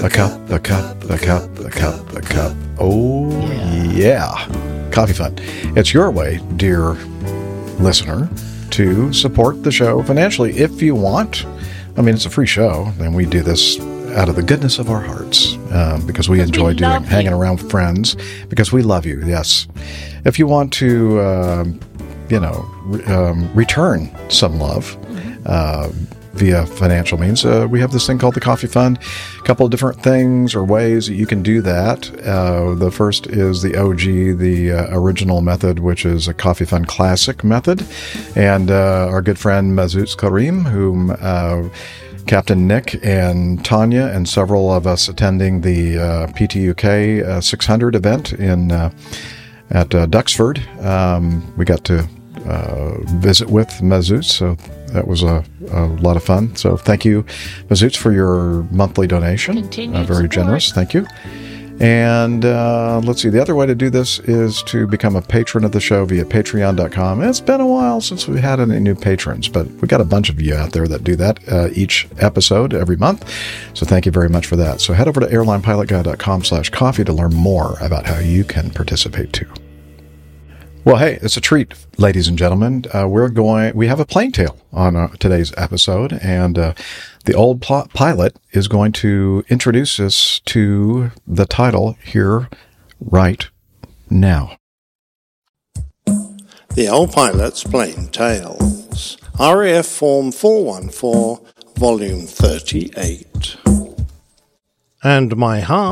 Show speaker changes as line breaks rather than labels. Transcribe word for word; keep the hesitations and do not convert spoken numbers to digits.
A cup, a cup, a cup, a cup, a cup. Oh, yeah. Coffee Fund. It's your way, dear listener, to support the show financially if you want. I mean, it's a free show, and we do this out of the goodness of our hearts um, because we
because
enjoy
we
doing hanging around with friends, because we love you, yes. If you want to, uh, you know, re- um, return some love, uh, via financial means, uh, we have this thing called the Coffee Fund. A couple of different things or ways that you can do that. Uh, the first is the O G, the uh, original method, which is a Coffee Fund Classic method. And uh, our good friend Mazuz Karim, whom uh, Captain Nick and Tanya and several of us attending the uh, P T U K uh, six hundred event in uh, at uh, Duxford. Um, we got to uh, visit with Mazuz, so that was a, a lot of fun. So thank you, Mazuz, for your monthly donation. Uh, very
support.
generous. Thank you. And uh, let's see, the other way to do this is to become a patron of the show via patreon dot com. It's been a while since we had any new patrons, but we got a bunch of you out there that do that uh, each episode every month. So thank you very much for that. So head over to airline pilot guy dot com slash coffee to learn more about how you can participate too. Well, hey, it's a treat, ladies and gentlemen. Uh, we're going, we have a plane tale on uh, today's episode, and uh, the old pl- pilot is going to introduce us to the title here right now.
The Old Pilot's Plain Tales. R A F Form four one four, Volume thirty-eight. And my heart